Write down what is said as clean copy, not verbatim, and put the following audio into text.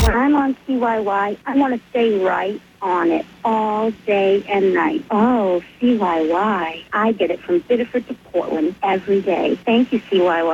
When I'm on CYY, I want to stay right on it all day and night. Oh, CYY. I get it from Biddeford to Portland every day. Thank you, CYY.